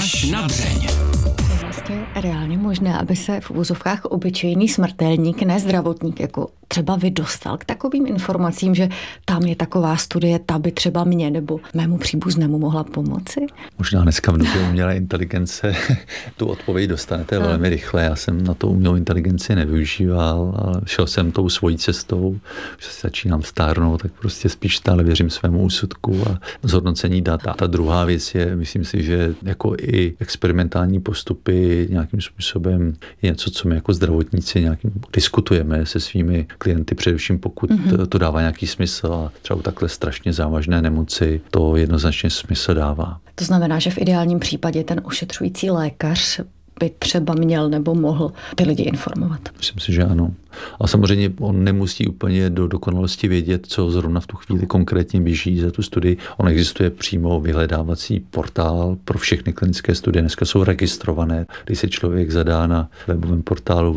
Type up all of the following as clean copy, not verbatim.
Až na dřeň. Je vlastně reálně možné, aby se v uvozovkách obyčejný smrtelník, ne zdravotník, jako třeba vy dostal k takovým informacím, že tam je taková studie, ta by třeba mě nebo mému příbuznému mohla pomoci? Možná dneska v době umělé inteligence tu odpověď dostanete velmi rychle. Já jsem na to umělou inteligenci nevyužíval, ale šel jsem tou svojí cestou, že si začínám stárnout, tak prostě spíš stále věřím svému úsudku a zhodnocení dat. A ta druhá věc je, myslím si, že jako i experimentální postupy nějakým způsobem je něco, co my jako zdravotníci nějakým diskutujeme se svými klienty, především pokud to dává nějaký smysl a třeba u takhle strašně závažné nemoci to jednoznačně smysl dává. To znamená, že v ideálním případě ten ošetřující lékař by třeba měl nebo mohl ty lidi informovat. Myslím si, že ano. A samozřejmě on nemusí úplně do dokonalosti vědět, co zrovna v tu chvíli konkrétně běží za tu studii. On existuje přímo vyhledávací portál pro všechny klinické studie. Dneska jsou registrované. Když se člověk zadá na webovém portálu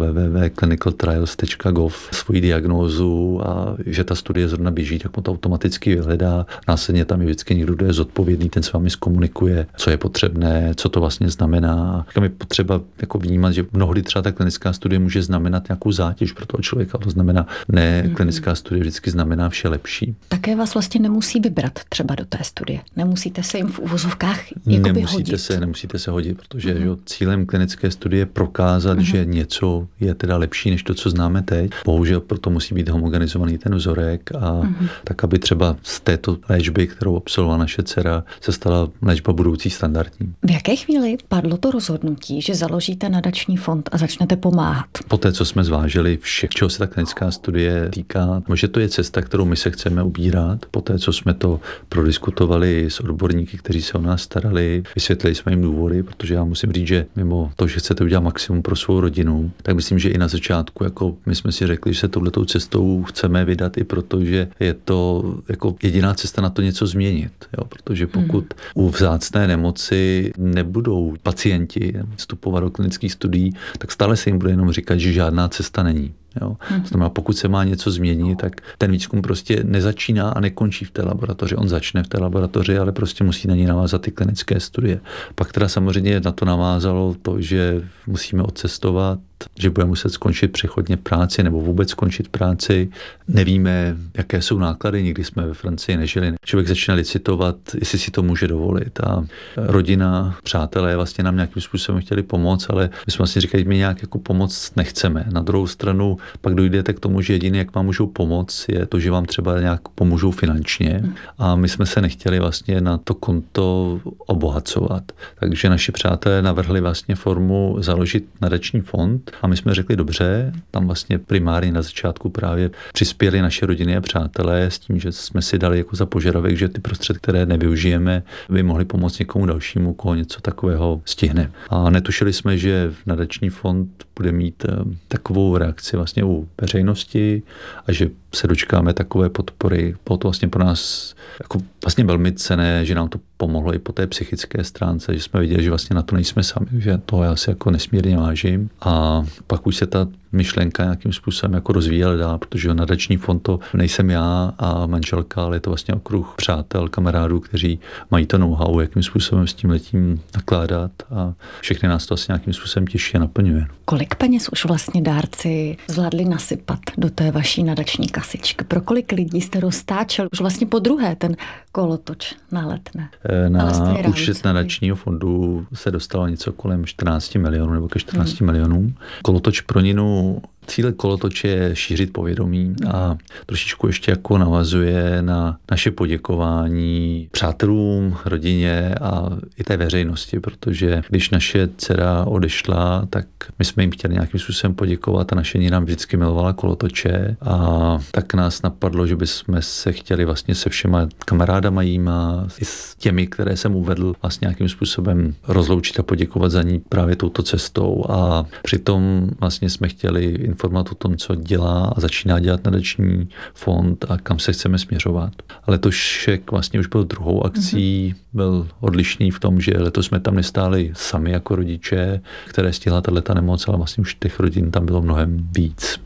www.clinicaltrials.gov svoji diagnózu a že ta studie zrovna běží, tak mu to automaticky vyhledá. Následně tam je vždycky někdo, kdo je zodpovědný, ten s vámi zkomunikuje, co je potřebné, co to vlastně znamená. Tam je potřeba jako vnímat, že mnohdy třeba ta klinická studie může znamenat nějakou zátěž pro toho člověka. To znamená, ne, klinická studie vždycky znamená vše lepší. Také vás vlastně nemusí vybrat třeba do té studie. Nemusíte se jim v uvozovkách jakoby hodit. Nemusíte se hodit, protože cílem klinické studie je prokázat, že něco je teda lepší než to, co známe teď. Bohužel proto musí být homogenizovaný ten vzorek a tak, aby třeba z této léčby, kterou absolvovala naše dcera, se stala léčba budoucí standardní. V jaké chvíli padlo to rozhodnutí, že založíte nadační fond a začnete pomáhat? Poté, co jsme zvážili vše, čeho se ta klinická studie týká, že to je cesta, kterou my se chceme ubírat. Poté, co jsme to prodiskutovali s odborníky, kteří se o nás starali, vysvětlili jsme jim důvody, protože já musím říct, že mimo to, že chcete udělat maximum pro svou rodinu, tak myslím, že i na začátku, jako my jsme si řekli, že se touhletou cestou chceme vydat i proto, že je to jako jediná cesta na to něco změnit. Jo? Protože pokud u vzácné nemoci nebudou pacienti vstupovat do klinických studií, tak stále se jim bude jenom říkat, že žádná cesta není. Jo. Znamená, pokud se má něco změnit, tak ten výzkum prostě nezačíná a nekončí v té laboratoři. On začne v té laboratoři, ale prostě musí na ní navázat ty klinické studie. Pak teda samozřejmě na to navázalo to, že musíme odcestovat, že budeme muset skončit přechodně práci nebo vůbec skončit práci. Nevíme, jaké jsou náklady, nikdy jsme ve Francii nežili. Člověk začne licitovat, jestli si to může dovolit. A rodina, přátelé vlastně nám nějakým způsobem chtěli pomoct, ale my jsme vlastně říkali, že my nějak jako pomoc nechceme. Na druhou stranu pak dojdete k tomu, že jediný, jak vám můžou pomoct, je to, že vám třeba nějak pomůžou finančně. A my jsme se nechtěli vlastně na to konto obohacovat. Takže naši přátelé navrhli vlastně formu založit nadační fond. A my jsme řekli, dobře, tam vlastně primárně na začátku právě přispěli naše rodiny a přátelé s tím, že jsme si dali jako za požadavek, že ty prostředky, které nevyužijeme, by mohly pomoct někomu dalšímu, koho něco takového stihne. A netušili jsme, že nadační fond bude mít takovou reakci vlastně u veřejnosti a že se dočkáme takové podpory. Bylo to vlastně pro nás jako vlastně velmi cenné, že nám to pomohlo i po té psychické stránce, že jsme viděli, že vlastně na to nejsme sami, že toho já si jako nesmírně vážím. A pak už se ta myšlenka nějakým způsobem jako rozvíjela dál, protože nadační fond to nejsem já a manželka, ale je to vlastně okruh přátel, kamarádů, kteří mají to know-how, jakým způsobem s tím letím nakládat a všechny nás to asi nějakým způsobem těší a naplňuje. Kolik peněz už vlastně dárci zvládli nasypat do té vaší nadační kasičky? Pro kolik lidí jste roztáčel už vlastně po druhé ten kolotoč na Letné? Na účet nadačního fondu se dostalo něco kolem 14 milionů nebo ke 14 milionům. Kolotoč pro Ninu, cíle kolotoče je šířit povědomí a trošičku ještě jako navazuje na naše poděkování přátelům, rodině a i té veřejnosti, protože když naše dcera odešla, tak my jsme jim chtěli nějakým způsobem poděkovat a naše Nina vždycky milovala kolotoče a tak nás napadlo, že bychom se chtěli vlastně se všema kamarádama jíma, i s těmi, které jsem uvedl, vlastně nějakým způsobem rozloučit a poděkovat za ní právě touto cestou a přitom vlastně jsme chtěli informovat o tom, co dělá a začíná dělat nadační fond a kam se chceme směřovat. Letošek vlastně už byl druhou akcí, byl odlišný v tom, že letos jsme tam nestáli sami jako rodiče, které stihla tato nemoc, ale vlastně už těch rodin tam bylo mnohem víc.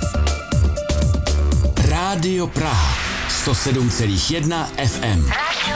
Rádio Praha 107,1 FM.